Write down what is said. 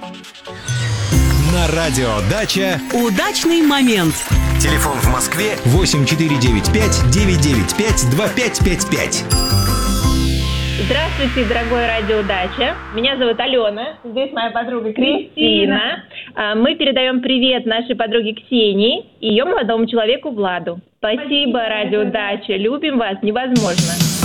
На радио «Дача» удачный момент. Телефон в Москве 8495-995-2555. Здравствуйте, дорогой радио «Дача». Меня зовут Алена. Здесь моя подруга Кристина. Мы передаем привет нашей подруге Ксении и ее молодому человеку Владу. Спасибо, радио «Дача». Любим вас невозможно.